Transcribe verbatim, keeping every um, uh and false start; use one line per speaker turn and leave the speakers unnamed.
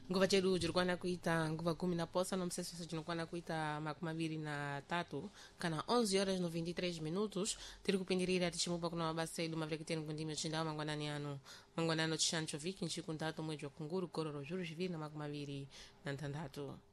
nguva chedu chiri kwana kuita nguva kumi na posa nomsesesa chinokwana kuita makumi maviri na tatu kana onze horas no vinte e três minutos tiri kupindirira tichimupa kuna mabasa edu maveketeni kundimi ochindawo mangwanani anu mangwanani ochishancho viki nchiku ntatu mwezi wa kunguru kororo zviru zviviri na makumi maviri na ntandatu.